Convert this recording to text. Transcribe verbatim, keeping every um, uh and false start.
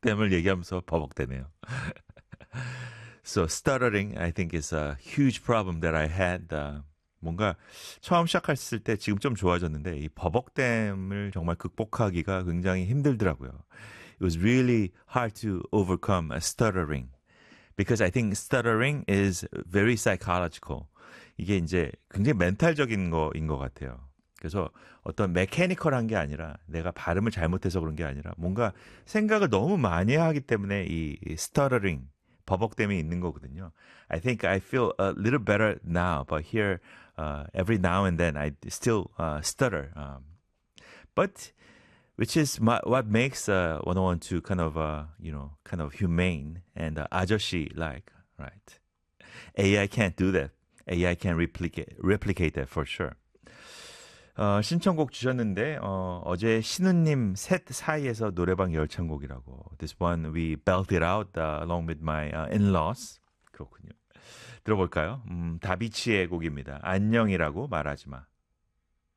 버벅댐을 얘기하면서 버벅대네요. So stuttering, I think, is a huge problem that I had. Uh, 뭔가 처음 시작했을 때 지금 좀 좋아졌는데 이 버벅댐을 정말 극복하기가 굉장히 힘들더라고요. It was really hard to overcome a stuttering because I think stuttering is very psychological. 이게 이제 굉장히 멘탈적인 거인 것 같아요. 그래서 어떤 메캐니컬한 게 아니라 내가 발음을 잘못해서 그런 게 아니라 뭔가 생각을 너무 많이 하기 때문에 이 stuttering 버벅댐이 있는 거거든요. I think I feel a little better now, but here uh, every now and then I still uh, stutter. Um, but which is my, what makes uh, one oh one two kind of uh, you know kind of humane and uh, 아저씨 like, right? A I can't do that. A I can replicate replicate that for sure. 어, 신청곡 주셨는데 어, 어제 신우님 셋 사이에서 노래방 열창곡이라고. This one we belted out uh, along with my uh, in-laws. 그렇군요. 들어볼까요? 음, 다비치의 곡입니다. 안녕이라고 말하지 마.